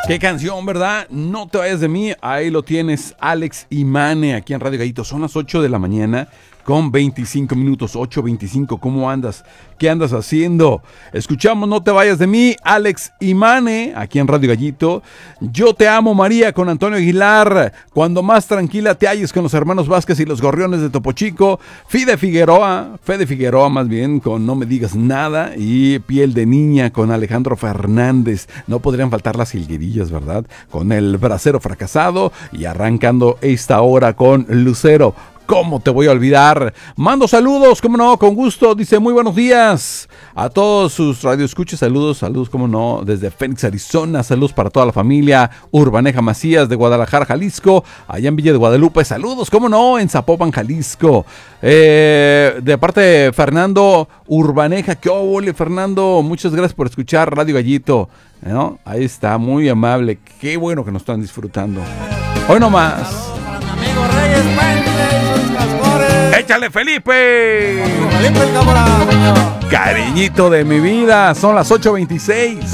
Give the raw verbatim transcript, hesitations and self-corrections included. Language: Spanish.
Qué canción, ¿verdad? No te vayas de mí. Ahí lo tienes, Alex Imane, aquí en Radio Gallito. Son las ocho de la mañana con veinticinco minutos, ocho veinticinco. ¿Cómo andas? ¿Qué andas haciendo? Escuchamos No te vayas de mí, Alex Imane, aquí en Radio Gallito. Yo te amo, María, con Antonio Aguilar. Cuando más tranquila te halles, con los hermanos Vázquez y los Gorriones de Topo Chico. Fide Figueroa, Fede Figueroa más bien, con No me digas nada. Y Piel de niña, con Alejandro Fernández. No podrían faltar las jilguerillas, ¿verdad? Con El bracero fracasado. Y arrancando esta hora con Lucero. ¿Cómo te voy a olvidar? Mando saludos, cómo no, con gusto. Dice muy buenos días a todos sus radioescuchas. Saludos, saludos, cómo no, desde Phoenix, Arizona. Saludos para toda la familia Urbaneja Macías de Guadalajara, Jalisco. Allá en Villa de Guadalupe. Saludos, cómo no, en Zapopan, Jalisco. Eh, de parte de Fernando Urbaneja. ¿Qué óvole, Fernando? Muchas gracias por escuchar Radio Gallito. ¿No? Ahí está, muy amable. Qué bueno que nos están disfrutando. Hoy nomás. Amigo Reyes Puente, sus castores. ¡Échale, Felipe! Felipe el camarada, señor. Cariñito de mi vida, son las ocho veintiséis.